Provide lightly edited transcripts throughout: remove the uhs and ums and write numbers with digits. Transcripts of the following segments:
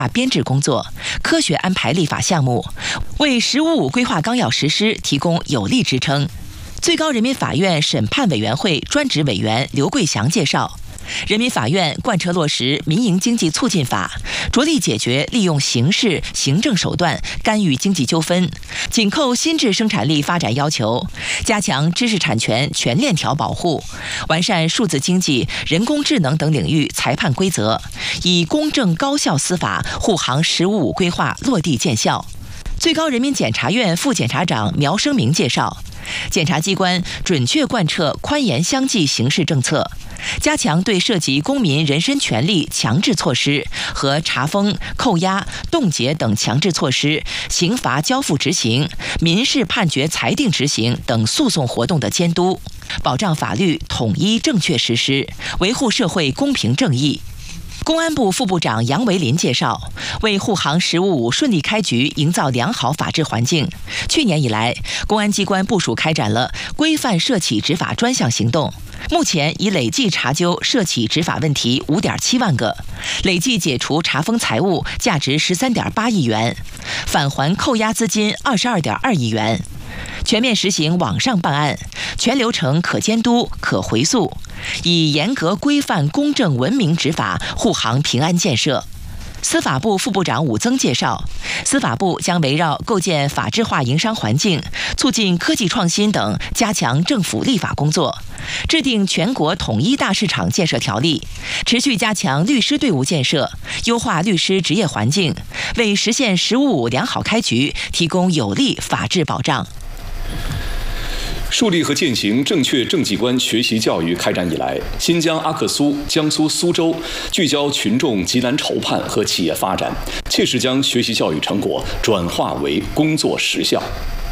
编制工作，科学安排立法项目，为“十五五”规划纲要实施提供有力支撑。最高人民法院审判委员会专职委员刘桂祥介绍，人民法院贯彻落实民营经济促进法，着力解决利用刑事、行政手段干预经济纠纷，紧扣新质生产力发展要求，加强知识产权全链条保护，完善数字经济、人工智能等领域裁判规则，以公正高效司法护航“十五五”规划落地见效。最高人民检察院副检察长苗生明介绍，检察机关准确贯彻宽严相济刑事政策，加强对涉及公民人身权利强制措施和查封、扣押、冻结等强制措施、刑罚交付执行、民事判决裁定执行等诉讼活动的监督，保障法律统一正确实施，维护社会公平正义。公安部副部长杨维林介绍，为护航“十五五”顺利开局营造良好法治环境，去年以来，公安机关部署开展了规范涉企执法专项行动，目前已累计查究涉企执法问题5.7万个，累计解除查封财物价值13.8亿元，返还扣押资金22.2亿元。全面实行网上办案，全流程可监督、可回溯，以严格规范、公正、文明执法护航平安建设。司法部副部长武增介绍，司法部将围绕构建法治化营商环境、促进科技创新等，加强政府立法工作，制定全国统一大市场建设条例，持续加强律师队伍建设，优化律师职业环境，为实现“十五五”良好开局提供有力法治保障。 树立和践行正确政绩观学习教育开展以来，新疆阿克苏、江苏苏州聚焦群众急难筹盼和企业发展，切实将学习教育成果转化为工作实效。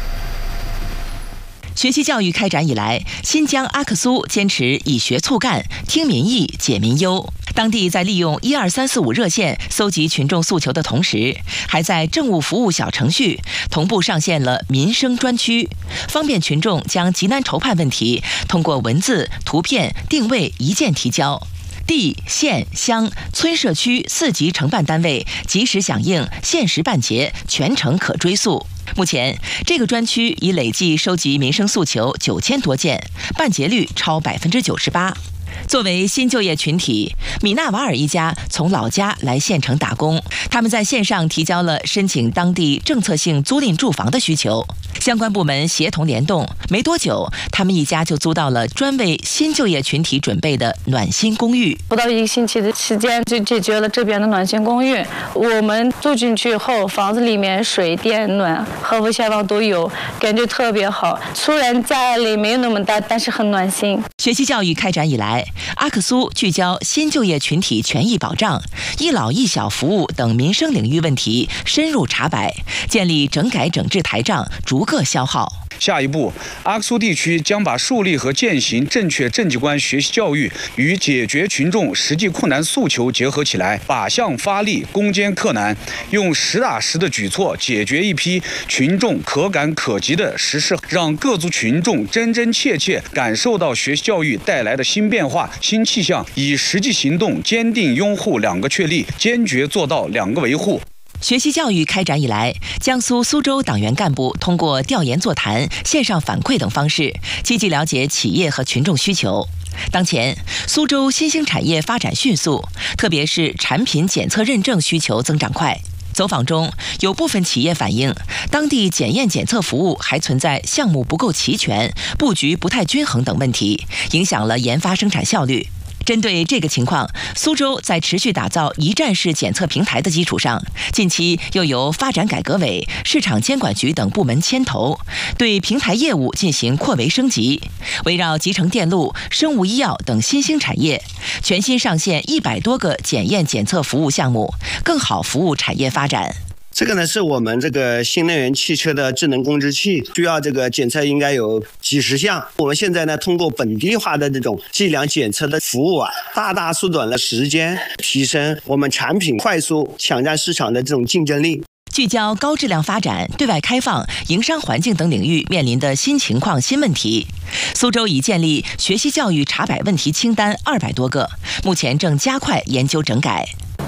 学习教育开展以来，新疆阿克苏坚持以学促干、听民意、解民忧。当地在利用12345热线搜集群众诉求的同时，还在政务服务小程序同步上线了民生专区，方便群众将急难筹盼问题通过文字、图片、定位一键提交。地、县、乡、村、社区4级承办单位及时响应，限时办结，全程可追溯。目前，这个专区已累计收集民生诉求9000多件，办结率超98%。作为新就业群体，米纳瓦尔一家从老家来县城打工，他们在线上提交了申请当地政策性租赁住房的需求。相关部门协同联动，没多久，他们一家就租到了专为新就业群体准备的暖心公寓。 不到1个星期的时间，就解决了这边的暖心公寓。我们住进去后，房子里面水电暖、和服下放都有，感觉特别好。虽然家里没有那么大，但是很暖心。 学习教育开展以来，阿克苏聚焦新就业群体权益保障、一老一小服务等民生领域问题深入查摆，建立整改整治台账，逐个消耗。 下一步，阿克苏地区将把树立和践行正确政绩观学习教育与解决群众实际困难诉求结合起来，靶向发力，攻坚克难，用实打实的举措解决一批群众可感可及的实事，让各族群众真真切切感受到学习教育带来的新变化、新气象，以实际行动坚定拥护2个确立，坚决做到2个维护。 学习教育开展以来，江苏苏州党员干部通过调研座谈、线上反馈等方式，积极了解企业和群众需求。当前，苏州新兴产业发展迅速，特别是产品检测认证需求增长快。走访中，有部分企业反映，当地检验检测服务还存在项目不够齐全、布局不太均衡等问题，影响了研发生产效率。针对这个情况，苏州在持续打造一站式检测平台的基础上，近期又由发展改革委、市场监管局等部门牵头，对平台业务进行扩围升级，围绕集成电路、生物医药等新兴产业，全新上线100多个检验检测服务项目，更好服务产业发展。 这个呢是我们这个新能源汽车的智能控制器，需要这个检测应该有几十项。我们现在呢通过本地化的这种计量检测的服务大大缩短了时间，提升我们产品快速抢占市场的这种竞争力。 聚焦高质量发展、对外开放、营商环境等领域面临的新情况、新问题，苏州已建立学习教育查摆问题清单200多个，目前正加快研究整改。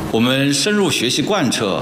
我们深入学习贯彻